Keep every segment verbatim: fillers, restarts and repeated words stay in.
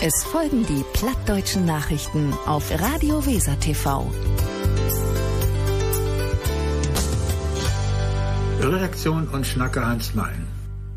Es folgen die plattdeutschen Nachrichten auf Radio Weser T V. Redaktion und Schnacker Hans Mein.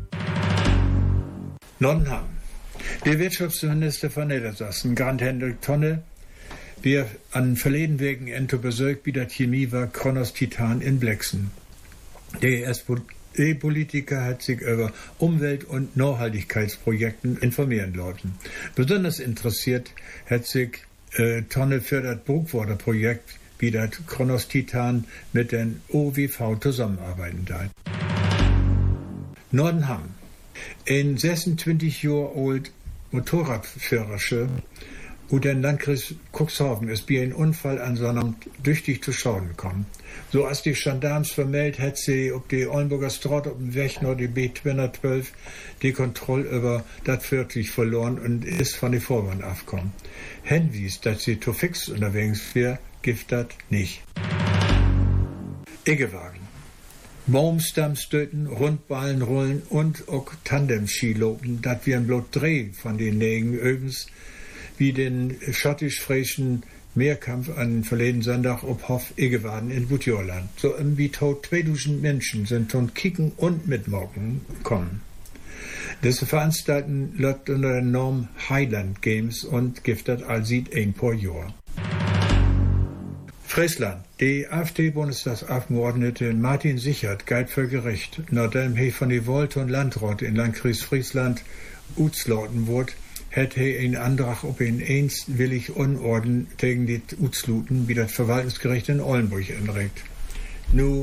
Nordham. Der Wirtschaftsminister von Niedersachsen, Grant Hendrik Tonne, wir an verleden wegen ento besökt wie der Chemiewerk Kronos Titan in Blexen. Der S P D-Politiker hat sich über Umwelt- und Nachhaltigkeitsprojekten informieren lassen. Besonders interessiert hat sich äh, Tonne für das Bruchwater-Projekt, wie das Kronos Titan mit den O W V zusammenarbeiten da. Nordenham. Ein sechsundzwanzig Jahre alt Motorradführersche und der Landkreis Cuxhaven ist bei einem Unfall an Sonnabend tüchtig zu Schaden gekommen. So als die Gendarmes vermeldet, hat sie auf die Oldenburger Straße auf dem Weg noch die B zweihundertzwölf die Kontrolle über das vierzig verloren und ist von der Vorbahn aufgekommen. Hinwies, dass sie zu fix unterwegs wäre, gibt das nicht. Iggewagen. Baumstammstöten, Rundballen rollen und auch Tandem-Skilopen, das wir ein bloß Dreh von den Nägen übens, wie den schottisch-fräischen Mehrkampf an verleden Sonntag ob Hof Iggewaden in Butjorland. So irgendwie tot zweitausend Menschen sind von Kicken und Mitmorgen gekommen. Das Veranstalten läuft unter der Norm Highland Games und gibt das allsieht ein paar Jahr. Friesland. Die AfD-Bundestagsabgeordnete Martin Sichert galt für gerecht, nachdem er von der Volt- und Landrat in Landkreis Friesland utslauten wurde, hätte er einen Antrag auf einen einstwillig Unorden gegen die Utsluten wie das Verwaltungsgericht in Oldenburg entregt. Nu